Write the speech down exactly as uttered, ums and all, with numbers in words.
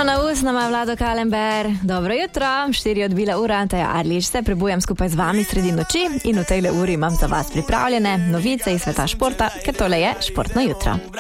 Eno na us nama je Vlado Kalember. Dobro jutro, štiri odbila ura, Anteja Arlič se prebujam skupaj z vami sredi noči in v tejle uri imam za vas pripravljene novice iz sveta športa, ker tole je športno jutro.